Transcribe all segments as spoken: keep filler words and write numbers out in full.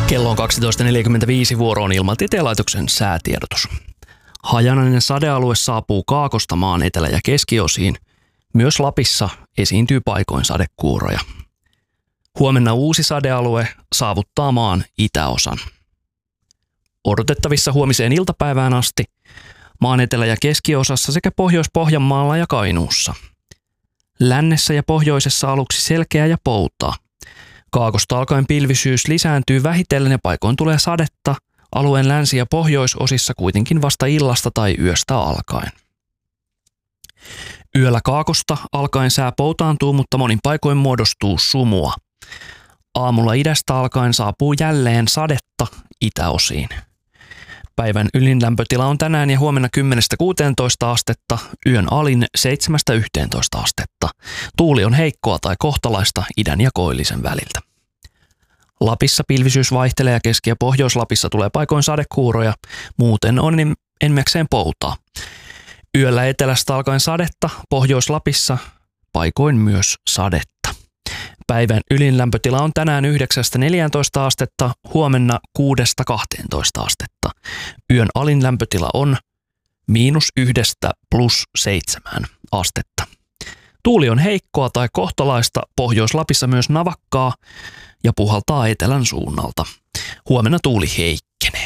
Kello on kaksitoista neljäkymmentäviisi, vuoroon Ilmatieteen laitoksen säätiedotus. Hajanainen sadealue saapuu Kaakosta maan etelä- ja keskiosiin. Myös Lapissa esiintyy paikoin sadekuuroja. Huomenna uusi sadealue saavuttaa maan itäosan. Odotettavissa huomiseen iltapäivään asti maan etelä- ja keskiosassa sekä Pohjois-Pohjanmaalla ja Kainuussa. Lännessä ja pohjoisessa aluksi selkeää ja poutaa. Kaakosta alkaen pilvisyys lisääntyy vähitellen ja paikoin tulee sadetta, alueen länsi- ja pohjoisosissa kuitenkin vasta illasta tai yöstä alkaen. Yöllä Kaakosta alkaen sää poutaantuu, mutta monin paikoin muodostuu sumua. Aamulla idästä alkaen saapuu jälleen sadetta itäosiin. Päivän ylin lämpötila on tänään ja huomenna kymmenestä kuuteentoista astetta, yön alin seitsemästä yhteentoista astetta. Tuuli on heikkoa tai kohtalaista idän ja koillisen väliltä. Lapissa pilvisyys vaihtelee ja Keski- ja Pohjois-Lapissa tulee paikoin sadekuuroja, muuten on enimmäkseen poutaa. Yöllä etelästä alkaen sadetta, Pohjois-Lapissa paikoin myös sadetta. Päivän ylin lämpötila on tänään yhdeksästä neljääntoista astetta, huomenna kuudesta kahteentoista astetta. Yön alin lämpötila on miinus yhdestä plus seitsemään astetta. Tuuli on heikkoa tai kohtalaista, Pohjois-Lapissa myös navakkaa ja puhaltaa etelän suunnalta. Huomenna tuuli heikkenee.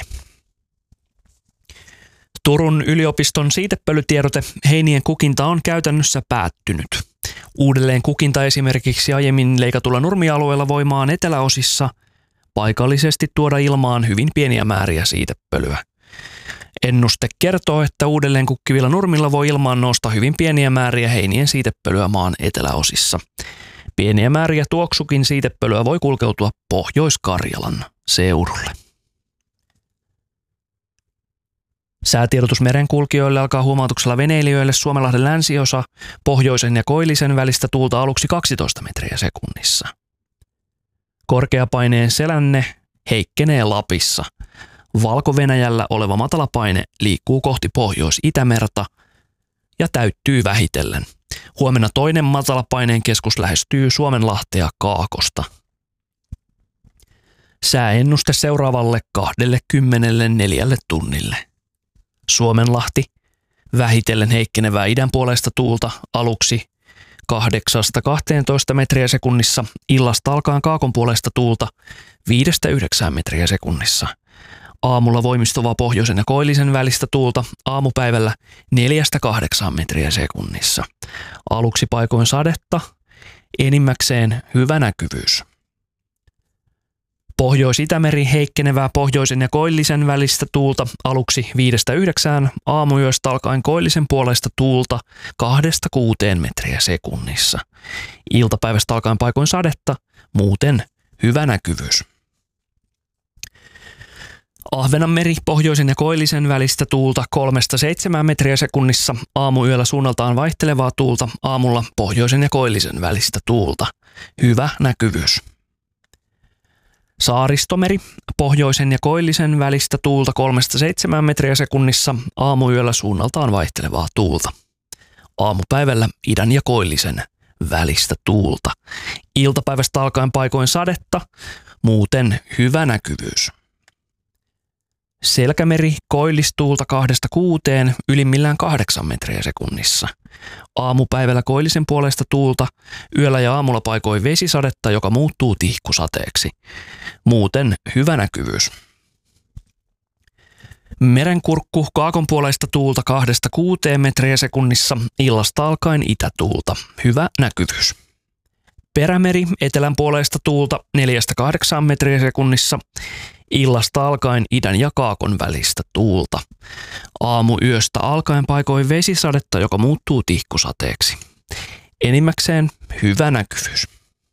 Turun yliopiston siitepölytiedote: heinien kukinta on käytännössä päättynyt. Uudelleen kukinta esimerkiksi aiemmin leikatulla nurmialueella voi maan eteläosissa paikallisesti tuoda ilmaan hyvin pieniä määriä siitepölyä. Ennuste kertoo, että uudelleen kukkivilla nurmilla voi ilmaan nousta hyvin pieniä määriä heinien siitepölyä maan eteläosissa. Pieniä määriä tuoksukin siitepölyä voi kulkeutua Pohjois-Karjalan seudulle. Säätiedotus merenkulkijoille alkaa huomautuksella veneilijöille: Suomenlahden länsiosa, pohjoisen ja koillisen välistä tuulta aluksi kaksitoista metriä sekunnissa. Korkeapaineen selänne heikkenee Lapissa. Valko-Venäjällä oleva matalapaine liikkuu kohti Pohjois-Itämerta ja täyttyy vähitellen. Huomenna toinen matalapaineen keskus lähestyy Suomenlahtea Kaakosta. Sääennuste seuraavalle kaksikymmentäneljä tunnille. Suomenlahti, vähitellen heikkenevää idänpuoleista tuulta aluksi kahdeksasta kahteentoista metriä sekunnissa, illasta alkaen Kaakon puolesta tuulta viidestä yhdeksään metriä sekunnissa. Aamulla voimistuvaa pohjoisen ja koillisen välistä tuulta, aamupäivällä neljästä kahdeksaan metriä sekunnissa. Aluksi paikoin sadetta, enimmäkseen hyvä näkyvyys. Pohjois-Itämeri heikkenevää pohjoisen ja koillisen välistä tuulta aluksi viidestä yhdeksään, aamuyöstä alkaen koillisen puolesta tuulta kahdesta kuuteen metriä sekunnissa. Iltapäivästä alkaen paikoin sadetta, muuten hyvä näkyvyys. Ahvenanmeri pohjoisen ja koillisen välistä tuulta kolmesta seitsemään metriä sekunnissa, aamuyöllä suunnaltaan vaihtelevaa tuulta, aamulla pohjoisen ja koillisen välistä tuulta. Hyvä näkyvyys. Saaristomeri, pohjoisen ja koillisen välistä tuulta kolmesta seitsemään metriä sekunnissa, aamuyöllä suunnaltaan vaihtelevaa tuulta. Aamupäivällä idän ja koillisen välistä tuulta. Iltapäivästä alkaen paikoin sadetta, muuten hyvä näkyvyys. Selkämeri, koillistuulta kahdesta kuuteen, ylimmillään kahdeksan metriä sekunnissa. Aamupäivällä koillisen puolesta tuulta, yöllä ja aamulla paikoin vesisadetta, joka muuttuu tihkusateeksi. Muuten hyvä näkyvyys. Merenkurkku, Kaakon puolesta tuulta kahdesta kuuteen metriä sekunnissa, illasta alkaen itätuulta. Hyvä näkyvyys. Perämeri, etelän puolesta tuulta neljästä kahdeksaan metriä sekunnissa, illasta alkaen idän ja Kaakon välistä tuulta. Aamuyöstä alkaen paikoin vesisadetta, joka muuttuu tihkusateeksi. Enimmäkseen hyvä näkyvyys.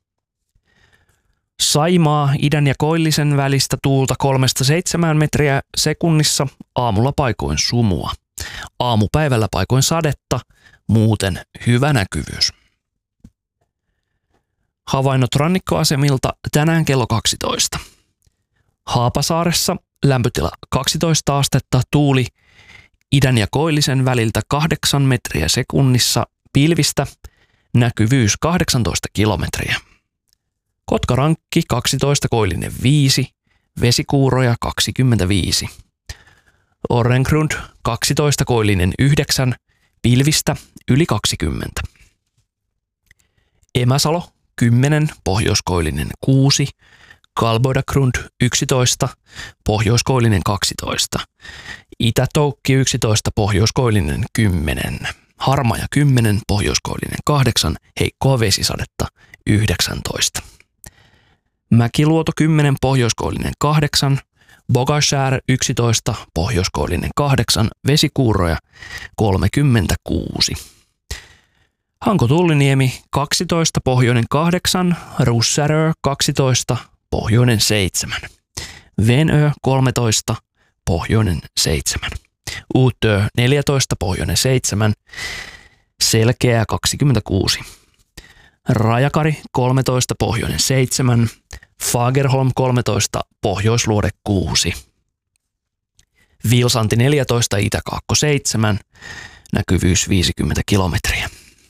Saimaa, idän ja koillisen välistä tuulta kolmesta seitsemään metriä sekunnissa, aamulla paikoin sumua. Aamupäivällä paikoin sadetta, muuten hyvä näkyvyys. Havainnot rannikkoasemilta tänään kello kaksitoista. Haapasaaressa lämpötila kaksitoista astetta, tuuli idän ja koillisen väliltä kahdeksan metriä sekunnissa, pilvistä, näkyvyys kahdeksantoista kilometriä. Kotkarankki kaksitoista, koillinen viisi, vesikuuroja kaksikymmentäviisi. Orrengrund kaksitoista koillinen yhdeksän, pilvistä yli kaksikymmentä. Emäsalo kymmenen, pohjoiskoillinen kuusi, Kalbodagrund yksitoista, pohjoiskoillinen kaksitoista, Itätoukki yksitoista, pohjoiskoillinen kymmenen, Harmaja kymmenen, pohjoiskoillinen kahdeksan, heikkoa vesisadetta yhdeksäntoista. Mäkiluoto kymmenen, pohjoiskoillinen kahdeksan, Bogashär yksitoista, pohjoiskoillinen kahdeksan, vesikuuroja kolmekymmentäkuusi. Hanko-Tulliniemi kaksitoista, pohjoinen kahdeksan, Russärö kaksitoista, pohjoinen seitsemän, Venö kolmetoista, pohjoinen seitsemän, Uutö neljätoista, pohjoinen seitsemän, Selkeä kaksikymmentäkuusi, Rajakari kolmetoista, pohjoinen seitsemän, Fagerholm kolmetoista, pohjoisluode kuusi, Vilsanti neljätoista, Itäkaakko seitsemän, näkyvyys viisikymmentä kilometriä.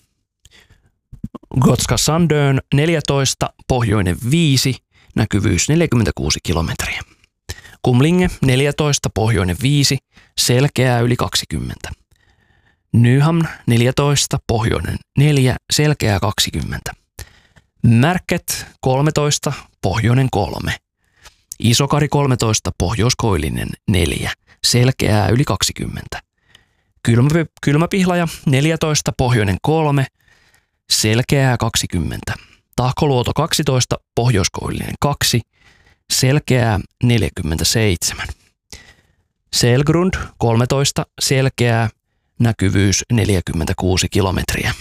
Gotska Sandön neljätoista, pohjoinen viisi, näkyvyys neljäkymmentäkuusi kilometriä. Kumlinge neljätoista, pohjoinen viisi, selkeää yli kaksikymmentä. Nyhamn neljätoista, pohjoinen neljä, selkeää kaksikymmentä. Märket kolmetoista, pohjoinen kolme. Isokari kolmetoista, pohjoiskoillinen neljä, selkeää yli kaksikymmentä. Kylmä, Kylmäpihlaja neljätoista, pohjoinen kolme, selkeää kaksikymmentä. Tahkoluoto kaksitoista, pohjoiskoillinen kaksi, selkeää neljäkymmentäseitsemän. Selgrund kolmetoista, selkeää, näkyvyys neljäkymmentäkuusi kilometriä.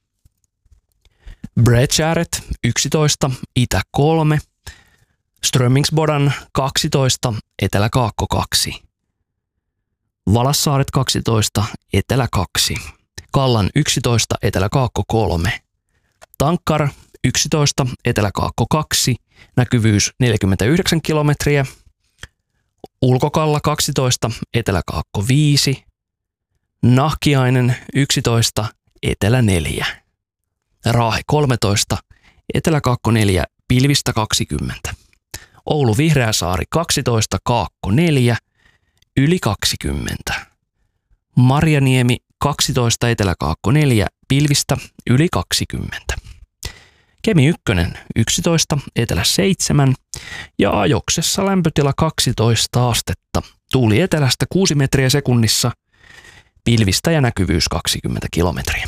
Bredgäret yksitoista, itä kolme, Strömingsbodan kaksitoista, etelä-kaakko kaksi. Valassaaret kaksitoista, etelä kaksi. Kallan yksitoista, etelä-kaakko kolme. Tankkar yksitoista, etelä-kaakko kaksi, näkyvyys neljäkymmentäyhdeksän kilometriä. Ulkokalla kaksitoista, etelä-kaakko viisi. Nahkiainen yksitoista, etelä neljä. Raahe kolmetoista, etelä-kaakko neljä, pilvistä kaksikymmentä. Oulu Vihreäsaari kaksitoista, kaakko neljä, yli kaksikymmentä. Marjaniemi kaksitoista, etelä-kaakko neljä, pilvistä yli kaksikymmentä. Kemi ykkönen yksitoista, etelä seitsemän ja Ajoksessa lämpötila kaksitoista astetta. Tuuli etelästä kuusi metriä sekunnissa, pilvistä ja näkyvyys kaksikymmentä kilometriä.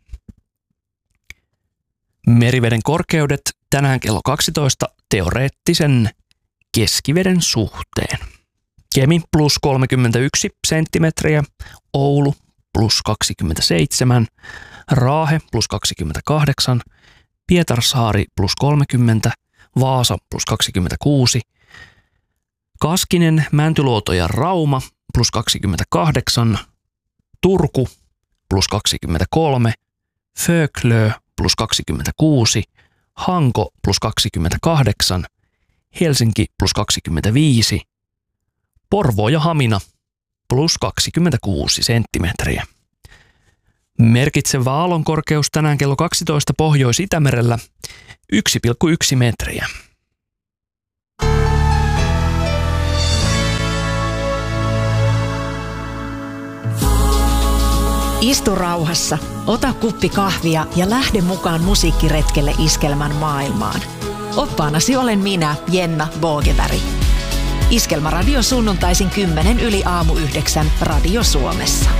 Meriveden korkeudet tänään kello kaksitoista teoreettisen keskiveden suhteen. Kemi plus kolmekymmentäyksi senttimetriä, Oulu plus kaksikymmentäseitsemän, Raahe plus kaksikymmentäkahdeksan, Pietarsaari plus kolmekymmentä, Vaasa plus kaksikymmentäkuusi, Kaskinen, Mäntyluoto ja Rauma plus kaksikymmentäkahdeksan, Turku plus kaksikymmentäkolme, Föklö plus kaksikymmentäkuusi, Hanko plus kaksikymmentäkahdeksan, Helsinki plus kaksikymmentäviisi, Porvoo ja Hamina plus kaksikymmentäkuusi senttimetriä. Merkitsevä aallonkorkeus tänään kello kaksitoista Pohjois-Itämerellä yksi pilkku yksi metriä. Istu rauhassa, ota kuppi kahvia ja lähde mukaan musiikkiretkelle Iskelmän maailmaan. Oppaanasi olen minä, Jenna Bogeberg. Iskelmäradio sunnuntaisin kymmenen yli aamu yhdeksän Radio Suomessa.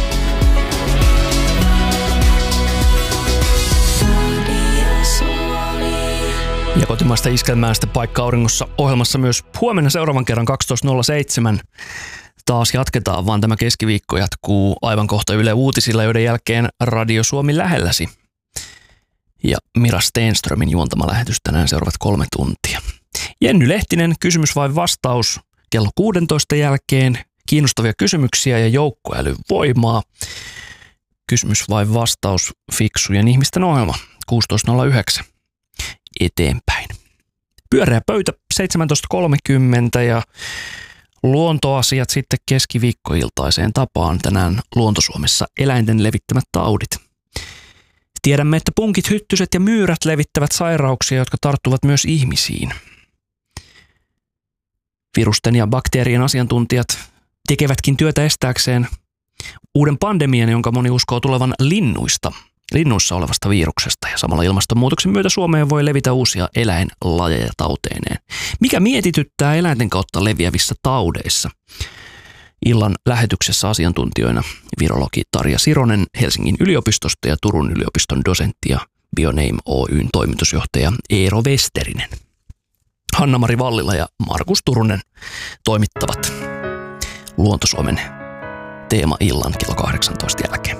Ja kotimaista iskelmäästä Paikka auringossa ohjelmassa myös huomenna seuraavan kerran kaksitoista nolla seitsemän. Taas jatketaan, vaan tämä keskiviikko jatkuu aivan kohta Yle Uutisilla, joiden jälkeen Radio Suomi lähelläsi. Ja Mira Stenströmin juontama lähetys tänään seuraavat kolme tuntia. Jenny Lehtinen, kysymys vai vastaus kello kuusitoista jälkeen. Kiinnostavia kysymyksiä ja joukkoälyn voimaa. Kysymys vai vastaus fiksujen ihmisten ohjelma kuusitoista nolla yhdeksän. Eteenpäin. Pyöreä pöytä seitsemäntoista kolmekymmentä ja luontoasiat sitten keskiviikkoiltaiseen tapaan. Tänään Luontosuomessa eläinten levittämät taudit. Tiedämme, että punkit, hyttyset ja myyrät levittävät sairauksia, jotka tarttuvat myös ihmisiin. Virusten ja bakteerien asiantuntijat tekevätkin työtä estääkseen uuden pandemian, jonka moni uskoo tulevan linnuista, linnuissa olevasta viruksesta. Ja samalla ilmastonmuutoksen myötä Suomeen voi levitä uusia eläinlajeja tauteineen. Mikä mietityttää eläinten kautta leviävissä taudeissa? Illan lähetyksessä asiantuntijoina virologi Tarja Sironen Helsingin yliopistosta ja Turun yliopiston dosentti ja Bioname Oy:n toimitusjohtaja Eero Westerinen. Hanna-Mari Vallila ja Markus Turunen toimittavat Luonto-Suomen teema-illan kello kahdeksantoista jälkeen.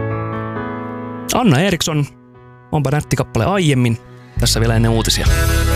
Anna Eriksson, onpa nätti kappale aiemmin. Tässä vielä ennen uutisia.